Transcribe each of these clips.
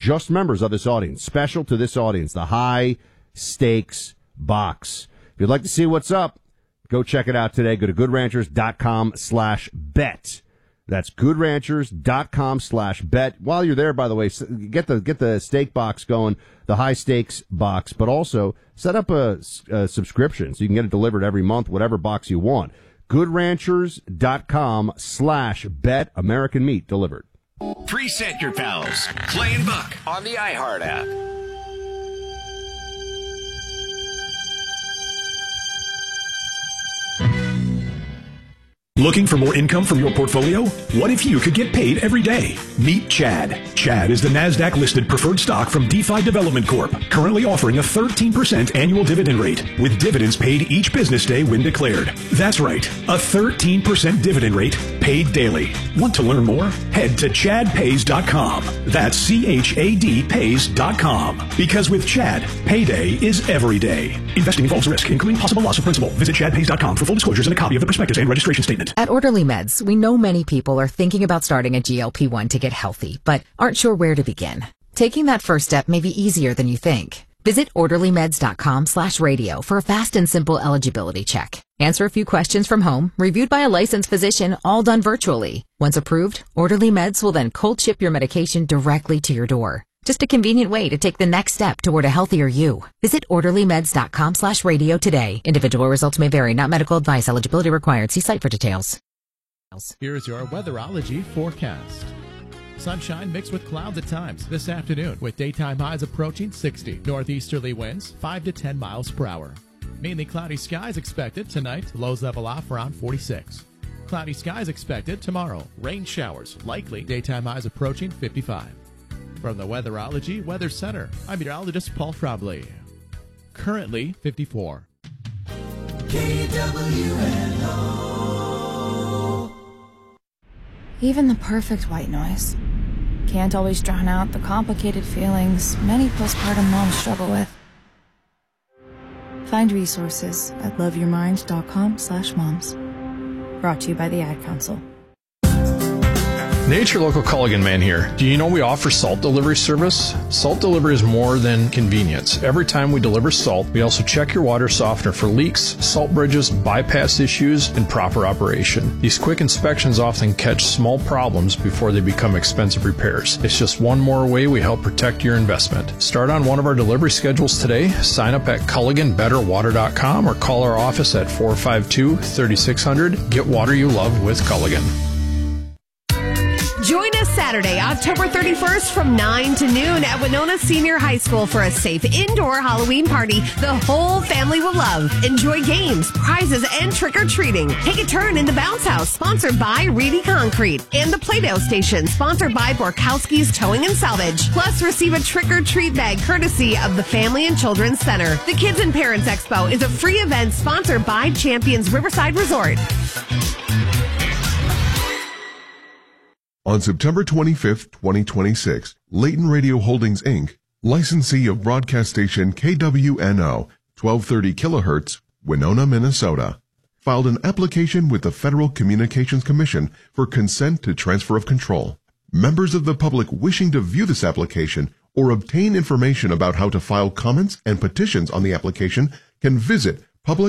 just members of this audience, special to this audience, the High Stakes Box. If you'd like to see what's up, go check it out today. Go to goodranchers.com/bet. That's goodranchers.com/bet. While you're there, by the way, get the stake box going, the High Stakes Box, but also set up a subscription so you can get it delivered every month, whatever box you want. goodranchers.com/bet. American meat delivered. Preset your pals. Clay and Buck on the iHeart app. Looking for more income from your portfolio? What if you could get paid every day? Meet Chad. Chad is the NASDAQ-listed preferred stock from DeFi Development Corp., currently offering a 13% annual dividend rate, with dividends paid each business day when declared. That's right, a 13% dividend rate paid daily. Want to learn more? Head to chadpays.com. That's CHADpays.com. Because with Chad, payday is every day. Investing involves risk, including possible loss of principal. Visit chadpays.com for full disclosures and a copy of the prospectus and registration statement. At Orderly Meds, we know many people are thinking about starting a GLP-1 to get healthy, but aren't sure where to begin. Taking that first step may be easier than you think. Visit orderlymeds.com/radio for a fast and simple eligibility check. Answer a few questions from home, reviewed by a licensed physician, all done virtually. Once approved, Orderly Meds will then cold ship your medication directly to your door. Just a convenient way to take the next step toward a healthier you. Visit orderlymeds.com/radio today. Individual results may vary, not medical advice. Eligibility required. See site for details. Here's your weatherology forecast. Sunshine mixed with clouds at times this afternoon, with daytime highs approaching 60. Northeasterly winds 5 to 10 miles per hour. Mainly cloudy skies expected tonight. Lows level off around 46. Cloudy skies expected tomorrow. Rain showers likely. Daytime highs approaching 55. From the Weatherology Weather Center, I'm meteorologist Paul Trombley. Currently 54. KWNO. Even the perfect white noise can't always drown out the complicated feelings many postpartum moms struggle with. Find resources at loveyourmind.com/moms. Brought to you by the Ad Council. Nature Local Culligan Man here. Do you know we offer salt delivery service? Salt delivery is more than convenience. Every time we deliver salt, we also check your water softener for leaks, salt bridges, bypass issues, and proper operation. These quick inspections often catch small problems before they become expensive repairs. It's just one more way we help protect your investment. Start on one of our delivery schedules today. Sign up at CulliganBetterWater.com or call our office at 452-3600. Get water you love with Culligan. Join us Saturday, October 31st from 9 to noon at Winona Senior High School for a safe indoor Halloween party the whole family will love. Enjoy games, prizes, and trick-or-treating. Take a turn in the Bounce House, sponsored by Reedy Concrete, and the Play-Doh Station, sponsored by Borkowski's Towing and Salvage. Plus, receive a trick-or-treat bag courtesy of the Family and Children's Center. The Kids and Parents Expo is a free event sponsored by Champions Riverside Resort. On September 25th, 2026, Leighton Radio Holdings, Inc., licensee of broadcast station KWNO, 1230 kilohertz, Winona, Minnesota, filed an application with the Federal Communications Commission for consent to transfer of control. Members of the public wishing to view this application or obtain information about how to file comments and petitions on the application can visit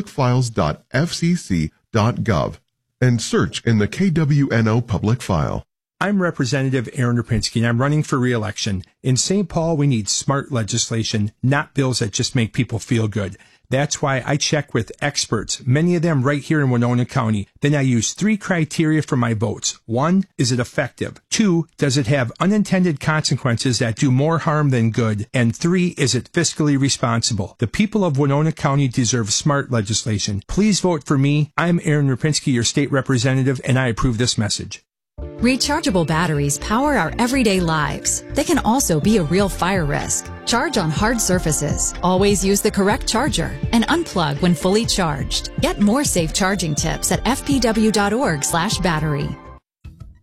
publicfiles.fcc.gov and search in the KWNO public file. I'm Representative Aaron Rapinski, and I'm running for re-election. In St. Paul, we need smart legislation, not bills that just make people feel good. That's why I check with experts, many of them right here in Winona County. Then I use 3 criteria for my votes. 1, is it effective? 2, does it have unintended consequences that do more harm than good? And 3, is it fiscally responsible? The people of Winona County deserve smart legislation. Please vote for me. I'm Aaron Rapinski, your state representative, and I approve this message. Rechargeable batteries power our everyday lives. They can also be a real fire risk. Charge on hard surfaces. Always use the correct charger and unplug when fully charged. Get more safe charging tips at fpw.org/battery.